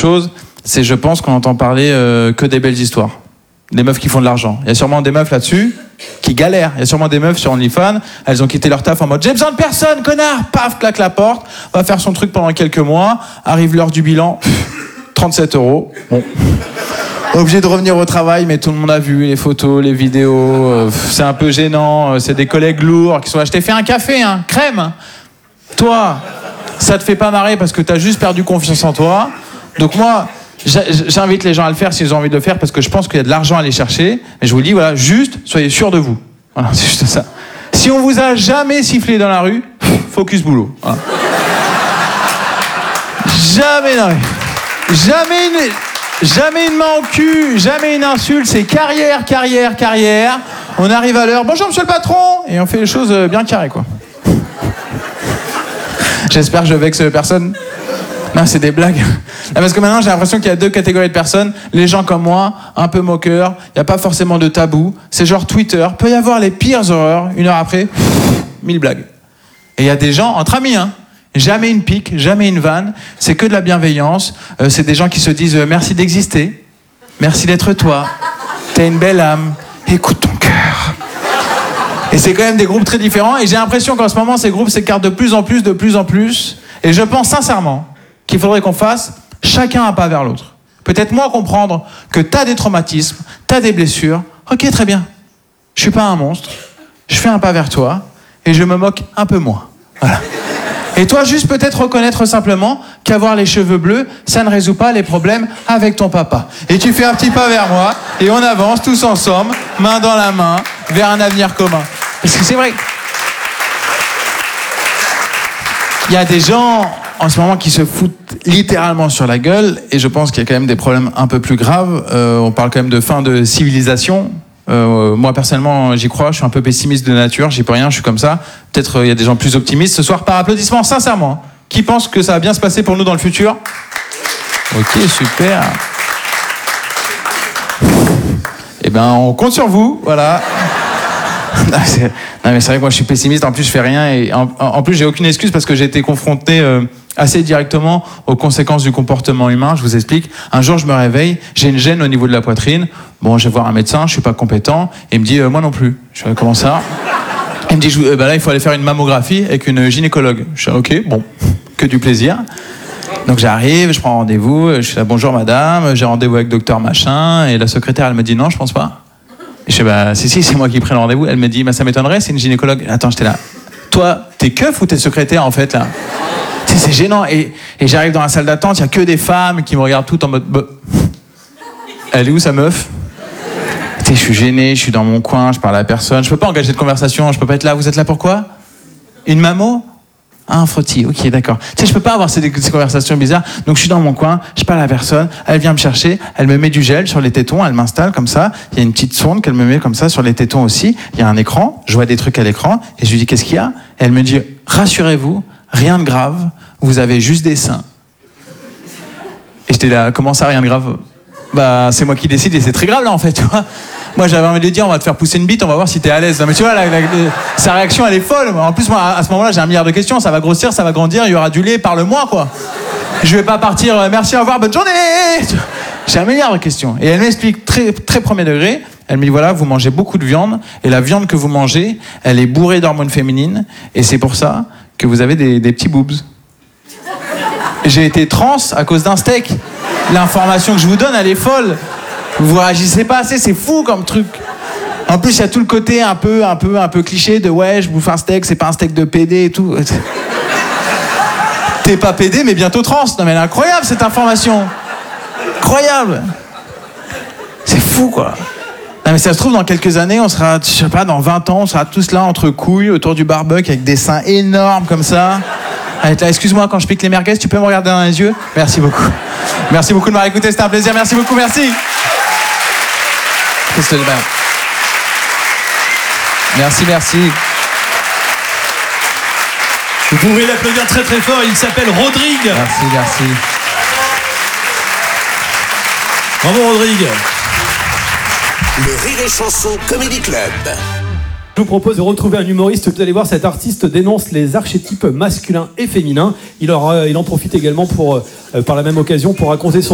chose, c'est je pense qu'on entend parler que des belles histoires. Des meufs qui font de l'argent. Il y a sûrement des meufs là-dessus qui galèrent. Il y a sûrement des meufs sur OnlyFans, elles ont quitté leur taf en mode j'ai besoin de personne, connard, paf, claque la porte, va faire son truc pendant quelques mois, arrive l'heure du bilan, 37 €. Bon. Obligé de revenir au travail, mais tout le monde a vu les photos, les vidéos, c'est un peu gênant, c'est des collègues lourds qui sont là, je t'ai fait un café, hein, crème. Toi, ça te fait pas marrer parce que t'as juste perdu confiance en toi. Donc moi, j'invite les gens à le faire s'ils ont envie de le faire parce que je pense qu'il y a de l'argent à aller chercher. Mais je vous le dis, voilà, juste, soyez sûrs de vous. Voilà, c'est juste ça. Si on vous a jamais sifflé dans la rue, focus boulot. Voilà. Jamais dans la rue. Jamais une main au cul, jamais une insulte, c'est carrière, carrière, carrière. On arrive à l'heure, bonjour monsieur le patron, et on fait les choses bien carrées, quoi. J'espère que je vexe personne. Non, c'est des blagues. Parce que maintenant, j'ai l'impression qu'il y a deux catégories de personnes. Les gens comme moi, un peu moqueurs, il n'y a pas forcément de tabou. C'est genre Twitter, peut y avoir les pires horreurs, 1 heure après, 1000 blagues. Et il y a des gens, entre amis, hein. Jamais une pique, jamais une vanne, c'est que de la bienveillance, c'est des gens qui se disent merci d'exister, merci d'être toi, t'as une belle âme, écoute ton cœur. Et c'est quand même des groupes très différents, et j'ai l'impression qu'en ce moment ces groupes s'écartent de plus en plus, et je pense sincèrement qu'il faudrait qu'on fasse chacun un pas vers l'autre. Peut-être moi comprendre que t'as des traumatismes, t'as des blessures, ok très bien, je suis pas un monstre, je fais un pas vers toi, et je me moque un peu moins, voilà. Et toi, juste peut-être reconnaître simplement qu'avoir les cheveux bleus, ça ne résout pas les problèmes avec ton papa. Et tu fais un petit pas vers moi, et on avance tous ensemble, main dans la main, vers un avenir commun. Parce que c'est vrai, il y a des gens en ce moment qui se foutent littéralement sur la gueule, et je pense qu'il y a quand même des problèmes un peu plus graves. On parle quand même de fin de civilisation. Moi personnellement j'y crois, je suis un peu pessimiste de nature, j'y peux rien, je suis comme ça. Peut-être il y a des gens plus optimistes ce soir, par applaudissement sincèrement, qui pensent que ça va bien se passer pour nous dans le futur. Ok, super. Eh ben on compte sur vous, voilà. Non mais c'est vrai que moi je suis pessimiste, en plus je fais rien, et en plus j'ai aucune excuse parce que j'ai été confronté assez directement aux conséquences du comportement humain. Je vous explique. Un jour je me réveille, j'ai une gêne au niveau de la poitrine. Bon, je vais voir un médecin, je suis pas compétent, et il me dit moi non plus. Je fais comment ça? Il me dit là il faut aller faire une mammographie avec une gynécologue. Je fais ok, bon, que du plaisir. Donc j'arrive, je prends rendez-vous, je suis là bonjour madame, j'ai rendez-vous avec docteur machin, et la secrétaire elle me dit non je pense pas. Et je fais si c'est moi qui prends le rendez-vous. Elle me dit ça m'étonnerait, c'est une gynécologue. Attends, j'étais là. Toi t'es keuf ou t'es secrétaire en fait là? C'est gênant, et j'arrive dans la salle d'attente, il y a que des femmes qui me regardent toutes en mode elle est où sa meuf? Je suis gêné, je suis dans mon coin, je parle à personne, je peux pas engager de conversation, je peux pas être là. Vous êtes là pourquoi? Une mammo? Ah, un frottis, ok, d'accord. Tu sais, je peux pas avoir ces conversations bizarres, donc je suis dans mon coin, je parle à personne, elle vient me chercher, elle me met du gel sur les tétons, elle m'installe comme ça, il y a une petite sonde qu'elle me met comme ça sur les tétons aussi, il y a un écran, je vois des trucs à l'écran, et je lui dis qu'est-ce qu'il y a? Et elle me dit rassurez-vous, rien de grave, vous avez juste des seins. Et j'étais là, comment ça, rien de grave? Bah, c'est moi qui décide, et c'est très grave là en fait, tu vois. Moi j'avais envie de lui dire on va te faire pousser une bite, on va voir si t'es à l'aise. Non, mais tu vois, sa réaction elle est folle. En plus moi à ce moment-là j'ai 1 milliard de questions, ça va grossir, ça va grandir, il y aura du lait, parle-moi quoi. Je vais pas partir merci, au revoir, bonne journée. J'ai 1 milliard de questions. Et elle m'explique très, très premier degré, elle me dit voilà, vous mangez beaucoup de viande, et la viande que vous mangez, elle est bourrée d'hormones féminines, et c'est pour ça que vous avez des petits boobs. J'ai été trans à cause d'un steak. L'information que je vous donne, elle est folle. Vous réagissez pas assez, c'est fou comme truc. En plus, il y a tout le côté un peu cliché de ouais, je bouffe un steak, c'est pas un steak de PD et tout. T'es pas PD, mais bientôt trans. Non mais elle est incroyable cette information. Incroyable. C'est fou quoi. Non mais ça se trouve dans quelques années, on sera, je sais pas, dans 20 ans, on sera tous là entre couilles autour du barbecue avec des seins énormes comme ça. Excuse-moi, quand je pique les merguez, tu peux me regarder dans les yeux? Merci beaucoup. Merci beaucoup de m'avoir écouté, c'était un plaisir. Merci beaucoup, merci. Merci. Vous pouvez l'applaudir très très fort, il s'appelle Rodrigue. Merci. Bravo Rodrigue. Le Rire et Chanson Comedy Club. Je vous propose de retrouver un humoriste. Vous allez voir, cet artiste dénonce les archétypes masculins et féminins. Il en profite également par la même occasion pour raconter son